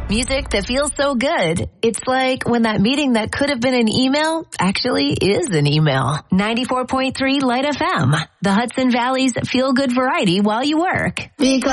Music that feels so good. It's like when that meeting that could have been an email actually is an email. 94.3 Light FM, the Hudson Valley's feel-good variety while you work. Because